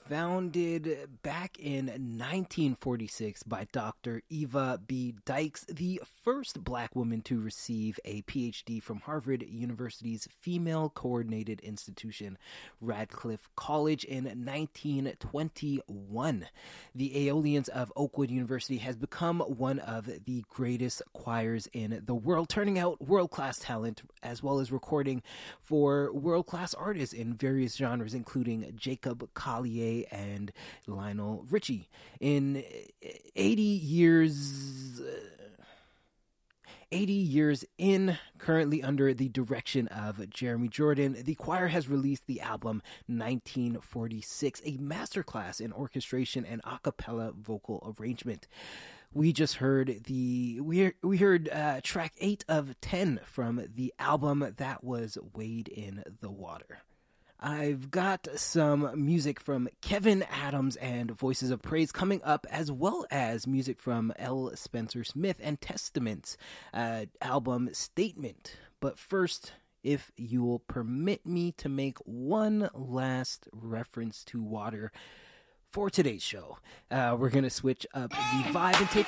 founded back in 1946 by Dr. Eva B. Dykes, the first black woman to receive a PhD from Harvard University's female coordinated institution, Radcliffe College, in 1921. The Aeolians of Oakwood University has become one of the greatest choirs in the world, turning out world-class talent as well as recording for world-class artists in various genres, including Jacob Collier and Lionel Richie. In 80 years in, currently under the direction of Jeremy Jordan, the choir has released the album 1946, a masterclass in orchestration and a cappella vocal arrangement. We just heard track 8 of 10 from the album that was Wade in the Water. I've got some music from Kevin Adams and Voices of Praise coming up, as well as music from L. Spencer Smith and Testament's album Statement. But first, if you'll permit me to make one last reference to water for today's show, we're going to switch up the vibe and take